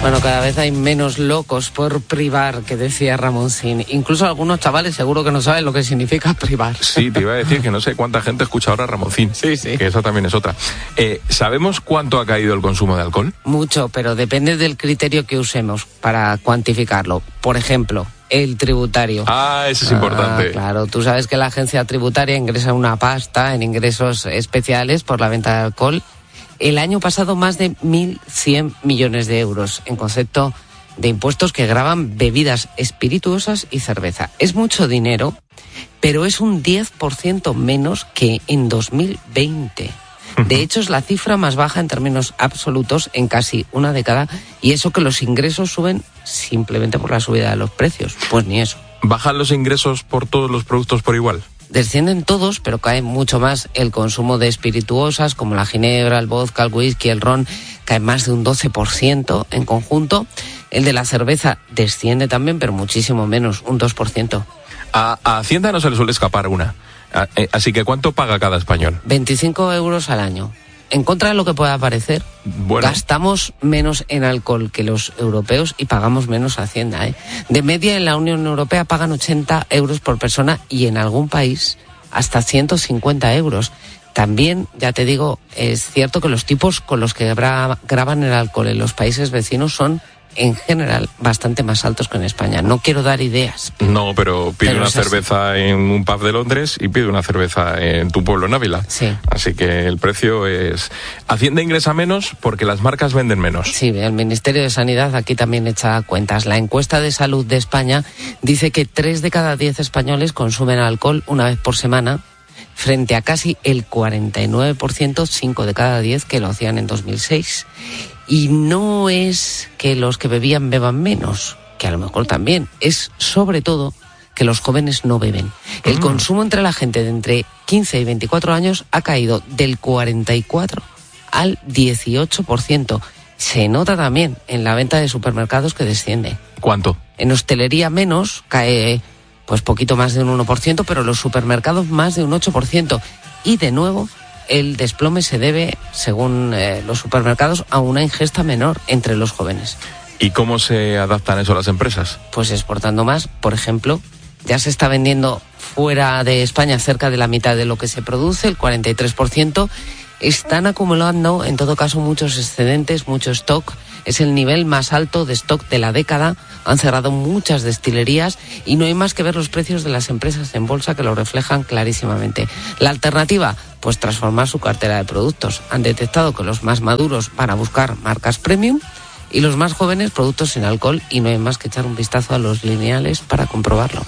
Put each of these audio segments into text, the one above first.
Bueno, cada vez hay menos locos por privar, que decía Ramoncín. Incluso algunos chavales seguro que no saben lo que significa privar. Sí, te iba a decir que no sé cuánta gente escucha ahora Ramoncín. Sí. Que esa también es otra. ¿Sabemos cuánto ha caído el consumo de alcohol? Mucho, pero depende del criterio que usemos para cuantificarlo. Por ejemplo, el tributario. Ese es importante. Claro, tú sabes que la agencia tributaria ingresa una pasta en ingresos especiales por la venta de alcohol. El año pasado más de 1.100 millones de euros en concepto de impuestos que gravan bebidas espirituosas y cerveza. Es mucho dinero, pero es un 10% menos que en 2020. De hecho, es la cifra más baja en términos absolutos en casi una década, y eso que los ingresos suben simplemente por la subida de los precios. Pues ni eso. ¿Bajan los ingresos por todos los productos por igual? Descienden todos, pero cae mucho más el consumo de espirituosas como la ginebra, el vodka, el whisky, el ron, cae más de un 12% en conjunto. El de la cerveza desciende también, pero muchísimo menos, un 2%. A Hacienda no se le suele escapar una. Así que, ¿cuánto paga cada español? 25 euros al año. En contra de lo que pueda parecer, gastamos menos en alcohol que los europeos y pagamos menos a Hacienda. De media, en la Unión Europea pagan 80 euros por persona y en algún país hasta 150 euros. También, ya te digo, es cierto que los tipos con los que graban el alcohol en los países vecinos son, en general, bastante más altos que en España. No quiero dar ideas. No, pero pide una cerveza en un pub de Londres y pide una cerveza en tu pueblo, en Ávila. Sí. Así que el precio es... Hacienda ingresa menos porque las marcas venden menos. Sí, el Ministerio de Sanidad aquí también echa cuentas. La encuesta de salud de España dice que 3 de cada 10 españoles consumen alcohol una vez por semana, frente a casi el 49%, 5 de cada 10, que lo hacían en 2006. Y no es que los que bebían beban menos, que a lo mejor también, es sobre todo que los jóvenes no beben. El consumo entre la gente de entre 15 y 24 años ha caído del 44 al 18%. Se nota también en la venta de supermercados que desciende. ¿Cuánto? En hostelería menos, cae pues poquito más de un 1%, pero los supermercados más de un 8%. Y de nuevo, el desplome se debe, según los supermercados, a una ingesta menor entre los jóvenes. ¿Y cómo se adaptan eso las empresas? Pues exportando más. Por ejemplo, ya se está vendiendo fuera de España cerca de la mitad de lo que se produce, el 43%. Están acumulando, en todo caso, muchos excedentes, mucho stock. Es el nivel más alto de stock de la década. Han cerrado muchas destilerías y no hay más que ver los precios de las empresas en bolsa que lo reflejan clarísimamente. La alternativa, pues transformar su cartera de productos. Han detectado que los más maduros van a buscar marcas premium y los más jóvenes productos sin alcohol, y no hay más que echar un vistazo a los lineales para comprobarlo.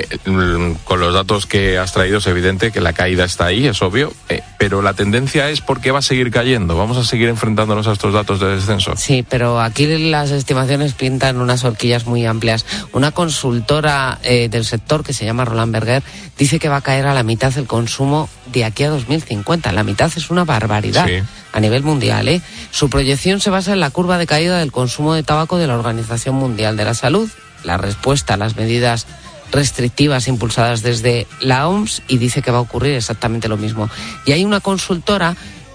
Con los datos que has traído es evidente que la caída está ahí, es obvio, pero la tendencia es porque va a seguir cayendo. ¿Vamos a seguir enfrentándonos a estos datos de descenso? Sí, pero aquí las estimaciones pintan unas horquillas muy amplias. Una consultora del sector que se llama Roland Berger dice que va a caer a la mitad el consumo de aquí a 2050. La mitad es una barbaridad. Sí. A nivel mundial, Su proyección se basa en la curva de caída del consumo de tabaco de la Organización Mundial de la Salud, la respuesta a las medidas restrictivas impulsadas desde la OMS, y dice que va a ocurrir exactamente lo mismo. Y hay una consultora,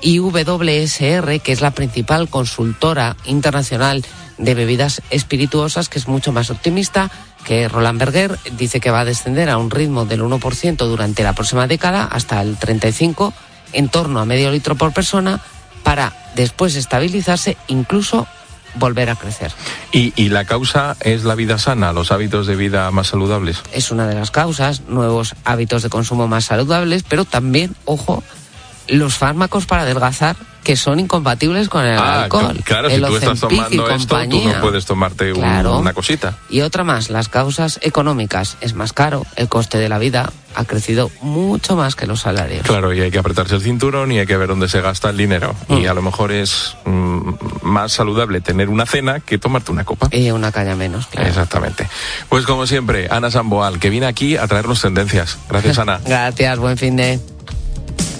IWSR, que es la principal consultora internacional de bebidas espirituosas, que es mucho más optimista que Roland Berger. Dice que va a descender a un ritmo del 1% durante la próxima década, hasta el 35%, en torno a medio litro por persona, para después estabilizarse, incluso volver a crecer. ¿Y la causa es la vida sana, los hábitos de vida más saludables? Es una de las causas, nuevos hábitos de consumo más saludables, pero también, ojo, los fármacos para adelgazar, que son incompatibles con el alcohol. Claro, si tú estás tomando esto, tú no puedes tomarte una cosita. Y otra más, las causas económicas. Es más caro, el coste de la vida ha crecido mucho más que los salarios. Claro, y hay que apretarse el cinturón y hay que ver dónde se gasta el dinero. Y a lo mejor es más saludable tener una cena que tomarte una copa. Y una caña menos, claro. Exactamente. Pues como siempre, Ana Samboal, que viene aquí a traernos tendencias. Gracias, Ana. Gracias, buen fin de...